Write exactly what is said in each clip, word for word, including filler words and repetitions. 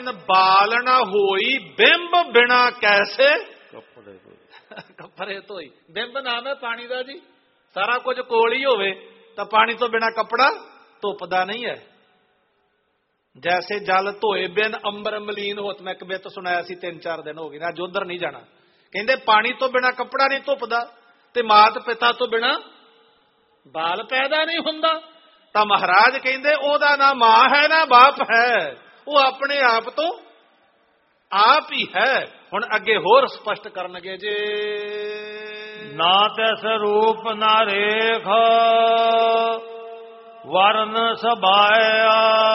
ਬਿਨ ਬਾਲ ਨਾ ਹੋਈ, ਬਿੰਬ ਬਿਨਾ ਕੈਸੇ ਕੱਪੜੇ ਕੱਪੜੇ ਧੋਈ। ਬਿੰਬ ਨਾਮ ਹੈ ਪਾਣੀ ਦਾ ਜੀ। ਸਾਰਾ ਕੁਝ ਕੋਲ ਹੀ ਹੋਵੇ ਤਾਂ ਪਾਣੀ ਤੋਂ ਬਿਨਾ ਕੱਪੜਾ ਧੁੱਪਦਾ ਨਹੀਂ ਹੈ। ਜੈਸੇ ਜਲ ਧੋਏ ਬਿਨ ਅੰਬਰ ਮਲੀਨ ਹੋਤ। ਮੈਂ ਇੱਕ ਬਿੱਤ ਸੁਣਾਇਆ ਸੀ, ਤਿੰਨ ਚਾਰ ਦਿਨ ਹੋ ਗਏ ਨਾ, ਅੱਜ ਉਧਰ ਨਹੀਂ ਜਾਣਾ। ਕਹਿੰਦੇ ਪਾਣੀ ਤੋਂ ਬਿਨਾ ਕੱਪੜਾ ਨਹੀਂ ਧੁੱਪਦਾ, ਤੇ ਮਾਤ ਪਿਤਾ ਤੋਂ ਬਿਨਾ ਬਾਲ ਪੈਦਾ ਨਹੀਂ ਹੁੰਦਾ। ਤਾਂ ਮਹਾਰਾਜ ਕਹਿੰਦੇ ਉਹਦਾ ਨਾ ਮਾਂ ਹੈ ਨਾ ਬਾਪ ਹੈ, ਉਹ ਆਪਣੇ ਆਪ ਤੋਂ ਆਪ ਹੀ ਹੈ। ਹੁਣ ਅੱਗੇ ਹੋਰ ਸਪਸ਼ਟ ਕਰਨਗੇ ਜੇ, ਨਾ ਤੈਸ ਰੂਪ ਨਾ ਰੇਖ ਵਰਨ ਸਭਾਇਆ।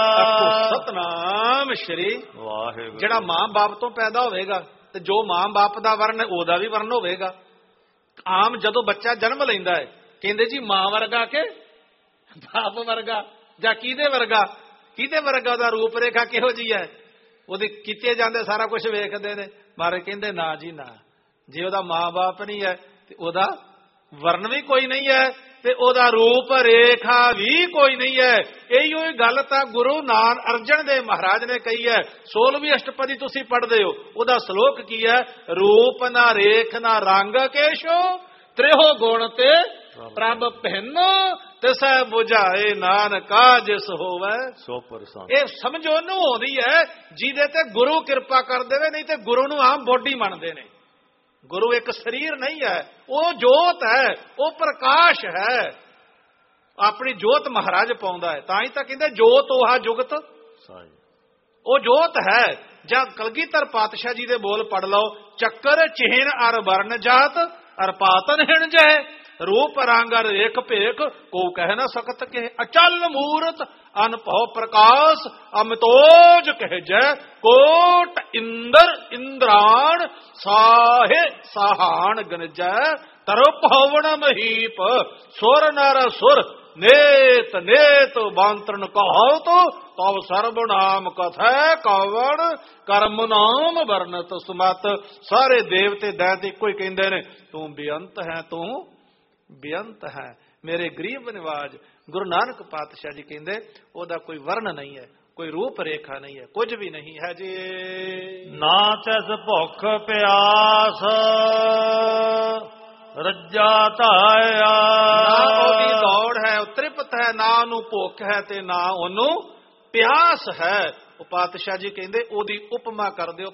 ਸਤਨਾਮ ਸ਼੍ਰੀ ਵਾਹਿਗੁਰੂ। ਜਿਹੜਾ ਮਾਂ ਬਾਪ ਤੋਂ ਪੈਦਾ ਹੋਵੇਗਾ ਤੇ ਜੋ ਮਾਂ ਬਾਪ ਦਾ ਵਰਨ ਉਹਦਾ ਵੀ ਵਰਨ ਹੋਵੇਗਾ। ਆਮ ਜਦੋਂ ਬੱਚਾ ਜਨਮ ਲੈਂਦਾ ਹੈ ਕਹਿੰਦੇ ਜੀ ਮਾਂ ਵਰਗਾ ਕਿ ਬਾਪ ਵਰਗਾ, ਜਾਂ ਕਿਹਦੇ ਵਰਗਾ, ਕਿਹਦੇ ਵਰਗਾ, ਉਹਦਾ ਰੂਪ ਰੇਖਾ ਕਿਹੋ ਜਿਹੀ ਹੈ, ਉਹਦੇ ਕੀਤੇ ਜਾਂਦੇ ਸਾਰਾ ਕੁਝ ਵੇਖਦੇ ਨੇ। ਮਾਰੇ ਕਹਿੰਦੇ ਨਾ ਜੀ ਨਾ, ਜੇ ਉਹਦਾ ਮਾਂ ਬਾਪ ਨਹੀਂ ਹੈ ਤੇ ਉਹਦਾ ਵਰਨ ਵੀ ਕੋਈ ਨਹੀਂ ਹੈ ਤੇ ਉਹਦਾ ਰੂਪ ਰੇਖਾ ਵੀ ਕੋਈ ਨਹੀਂ ਹੈ। ਇਹੀ ਉਹ ਗੱਲ ਤਾਂ ਗੁਰੂ ਨਾਨਕ ਅਰਜਨ ਦੇਵ ਮਹਾਰਾਜ ਨੇ ਕਹੀ ਹੈ। ਸੋਲਵੀਂ ਅਸ਼ਟਪਦੀ ਤੁਸੀਂ ਪੜ੍ਹਦੇ ਹੋ, ਉਹਦਾ ਸ਼ਲੋਕ ਕੀ ਹੈ? ਰੂਪ ਨਾ ਰੇਖ ਨਾ ਰੰਗ ਕੇਸ਼ੋ, ਤ੍ਰਿਹੋ ਗੁਣ ਤੇ ਪ੍ਰਭ ਭਿੰਨ, ਤਿਸੈ ਬੁਝਾਏ ਨਾਨਕਾ ਜਿਸ ਹੋਵੇ ਸੋ ਪਰਸਾਨ। ਇਹ ਸਮਝ ਉਹਨੂੰ ਆਉਂਦੀ ਹੈ ਜਿਹਦੇ ਤੇ ਗੁਰੂ ਕਿਰਪਾ ਕਰ ਦੇਵੇ, ਨਹੀਂ ਤੇ ਗੁਰੂ ਨੂੰ ਆਮ ਬੋਡੀ ਮੰਨਦੇ ਨੇ। ਗੁਰੂ ਇੱਕ ਸਰੀਰ ਨਹੀਂ ਹੈ, ਉਹ ਜੋਤ ਹੈ, ਉਹ ਪ੍ਰਕਾਸ਼ ਹੈ। ਆਪਣੀ ਜੋਤ ਮਹਾਰਾਜ ਪਾਉਂਦਾ ਹੈ, ਤਾਂ ਹੀ ਤਾਂ ਕਹਿੰਦੇ ਜੋਤ ਉਹਾ ਜੁਗਤ, ਉਹ ਜੋਤ ਹੈ। ਜਾਂ ਕਲਗੀਧਰ ਪਾਤਸ਼ਾਹ ਜੀ ਦੇ ਬੋਲ ਪੜ ਲਓ, ਚੱਕਰ ਚਿਹਨ ਅਰ ਵਰਨ ਜਾਤ ਅਰ ਪਾਤਨ ਹਿਣ ਜੈ, ਰੂਪ ਰੰਗ ਅਰ ਰੇਖ ਭੇਖ ਕੋ ਕਹਿ ਨਾ ਸਕਤ ਕੇ, ਅਚਲ ਮੂਰਤ ਅਨਭਉ ਪ੍ਰਕਾਸ਼ ਅਮਿਤੋਜ ਕਹਿ ਜੈ, ਕੋਟ ਇੰਦਰ ਇੰਦਰਾਣ ਸਾਹੇ ਸਾਹਾਨ ਗਨਜੈ, ਤਰੁ ਭਵਨ ਮਹੀਪ ਸੁਰ ਨਰ ਸੁਰ ਨੇਤ ਨੇਤ ਬਾਂਤਰਨ ਕਹਾਉਤ, ਤਵ ਸਰਬ ਨਾਮ ਕਥੈ ਕਵਣ ਕਰਮ ਨਾਮ ਵਰਨਤ ਸੁਮਤ। ਸਾਰੇ ਦੇਵਤੇ ਦੈਤ ਇੱਕੋ ਹੀ ਕਹਿੰਦੇ ਨੇ, ਤੂੰ ਬੇਅੰਤ ਹੈ, ਤੂੰ ਬੇਅੰਤ ਹੈ। ਮੇਰੇ ਗਰੀਬ ਨਿਵਾਜ ਗੁਰੂ ਨਾਨਕ ਪਾਤਸ਼ਾਹ ਜੀ ਕਹਿੰਦੇ ਉਹਦਾ ਕੋਈ ਵਰਨ ਨਹੀਂ ਹੈ, ਕੋਈ ਰੂਪ ਰੇਖਾ ਨਹੀਂ ਹੈ, ਕੁਝ ਵੀ ਨਹੀਂ ਹੈ ਜੀ। ਨਾ ਤਿਸ ਭੁੱਖ ਪਿਆਸ ਰੱਜਾ ਧਾਇਆ, ਨਾ ਉਹਦੀ ਦੌੜ ਹੈ, ਉਹ ਤ੍ਰਿਪਤ ਹੈ, ਨਾ ਉਹਨੂੰ ਭੁੱਖ ਹੈ ਤੇ ਨਾ ਉਹਨੂੰ ਪਿਆਸ ਹੈ। ਉਹ ਪਾਤਸ਼ਾਹ ਜੀ ਕਹਿੰਦੇ ਉਹਦੀ ਉਪਮਾ ਕਰ ਦਿਓ